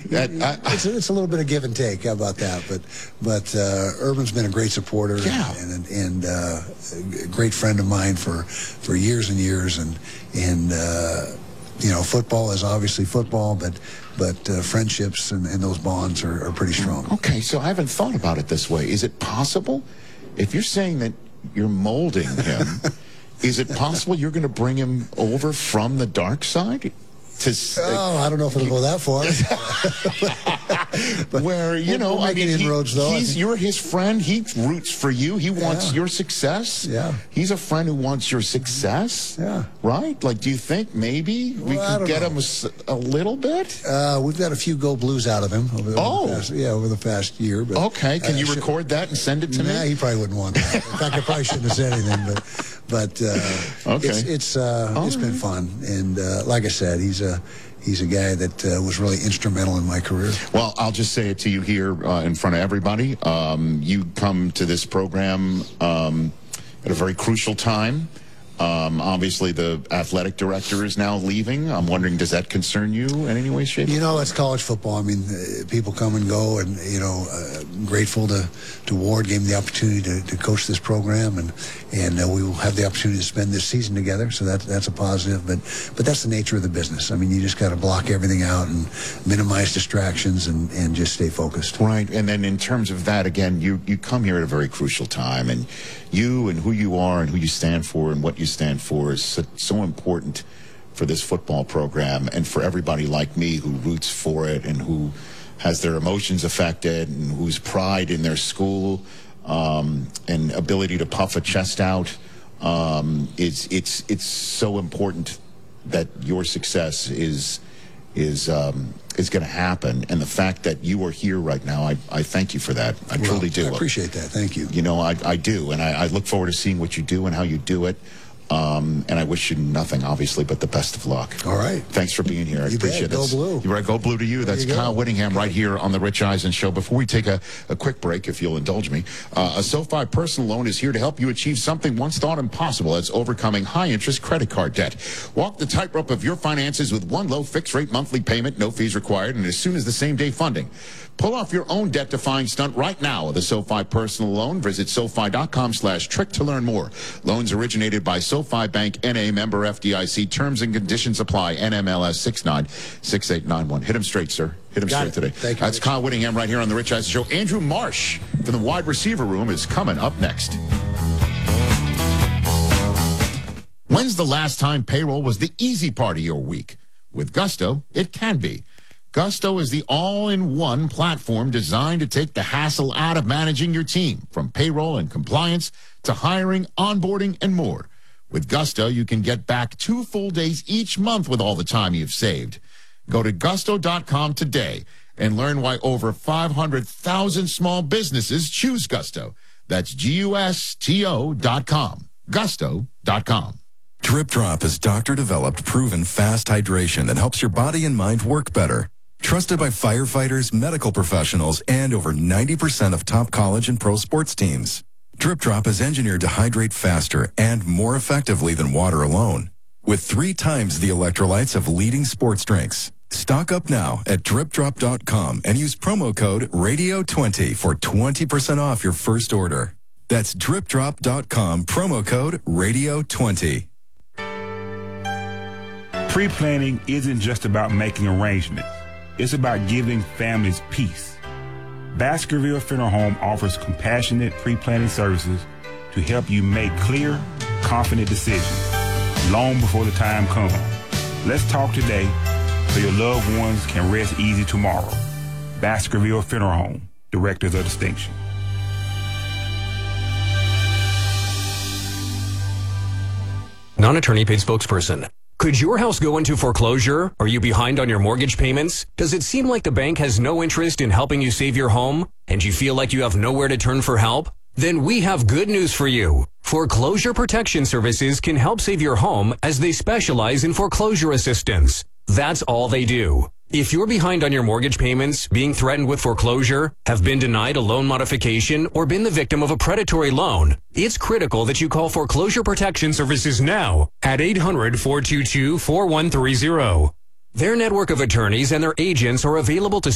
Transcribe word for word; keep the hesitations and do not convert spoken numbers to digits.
That, I, it's, a, it's a little bit of give and take. How about that? But but uh, Urban's been a great supporter yeah. and and, and uh, a great friend of mine for for years and years. And and uh, you know, football is obviously football, but but uh, friendships and, and those bonds are, are pretty strong. Okay, so I haven't thought about it this way. Is it possible, if you're saying that you're molding him, is it possible you're going to bring him over from the dark side? To, oh, I don't know if it'll go that far. But where, you know, I mean, inroads, he, though. he's, you're his friend. He roots for you. He wants yeah. your success. Yeah. He's a friend who wants your success. Yeah. Right? Like, do you think maybe we well, could get know. him a, a little bit? Uh, we've got a few Go Blues out of him. Over the, oh. over the past, yeah, over the past year. But, okay. Can uh, you should, record that and send it to nah, me? Nah, he probably wouldn't want that. In fact, I probably shouldn't have said anything, but but uh, okay. it's it's uh, All it's right. been fun, and uh, like I said, he's a he's a guy that uh, was really instrumental in my career. Well, I'll just say it to you here uh, in front of everybody. Um, you come to this program um, at a very crucial time. Um, obviously, the athletic director is now leaving. I'm wondering, does that concern you in any way, shape? You know, it's college football. I mean, uh, people come and go, and you know, uh, grateful to to Ward, gave me the opportunity to, to coach this program, and and uh, we will have the opportunity to spend this season together. So that that's a positive. But but that's the nature of the business. I mean, you just got to block everything out and minimize distractions and and just stay focused. Right. And then in terms of that, again, you you come here at a very crucial time, and you and who you are and who you stand for and what you stand for is so, so important for this football program and for everybody like me who roots for it and who has their emotions affected and whose pride in their school um, and ability to puff a chest out. Um, it's it's it's so important that your success is is um, is going to happen, and the fact that you are here right now, I, I thank you for that. I well, truly do. I appreciate that. Thank you. You know, I, I do, and I, I look forward to seeing what you do and how you do it. Um, and I wish you nothing, obviously, but the best of luck. All right. Thanks for being here. I you appreciate it. Go Blue. You're right. Go Blue to you. That's you Kyle Whittingham right here on the Rich Eisen Show. Before we take a, a quick break, if you'll indulge me, uh, a SoFi personal loan is here to help you achieve something once thought impossible. That's overcoming high-interest credit card debt. Walk the tightrope of your finances with one low fixed-rate monthly payment, no fees required, and as soon as the same-day funding. Pull off your own debt-defying stunt right now with a SoFi personal loan. Visit SoFi.com slash trick to learn more. Loans originated by SoFi Bank, N A, member F D I C. Terms and conditions apply. N M L S six nine six eight nine one. Hit him straight, sir. Hit him Got straight it. today. Thank you, That's Rich. Kyle Whittingham right here on the Rich Eisen Show. Andrew Marsh from the wide receiver room is coming up next. When's the last time payroll was the easy part of your week? With Gusto, it can be. Gusto is the all-in-one platform designed to take the hassle out of managing your team, from payroll and compliance to hiring, onboarding, and more. With Gusto, you can get back two full days each month with all the time you've saved. Go to gusto dot com today and learn why over five hundred thousand small businesses choose Gusto. That's G U S T O dot com. gusto dot com. Drip Drop is doctor-developed, proven fast hydration that helps your body and mind work better. Trusted by firefighters, medical professionals, and over ninety percent of top college and pro sports teams. Drip Drop is engineered to hydrate faster and more effectively than water alone, with three times the electrolytes of leading sports drinks. Stock up now at drip drop dot com and use promo code radio twenty for twenty percent off your first order. That's drip drop dot com, promo code radio twenty. Pre-planning isn't just about making arrangements. It's about giving families peace. Baskerville Funeral Home offers compassionate pre-planning services to help you make clear, confident decisions long before the time comes. Let's talk today so your loved ones can rest easy tomorrow. Baskerville Funeral Home, Directors of Distinction. Non-attorney paid spokesperson. Could your house go into foreclosure? Are you behind on your mortgage payments? Does it seem like the bank has no interest in helping you save your home? And you feel like you have nowhere to turn for help? Then we have good news for you. Foreclosure Protection Services can help save your home as they specialize in foreclosure assistance. That's all they do. If you're behind on your mortgage payments, being threatened with foreclosure, have been denied a loan modification, or been the victim of a predatory loan, it's critical that you call Foreclosure Protection Services now at eight hundred, four two two, four one three zero. Their network of attorneys and their agents are available to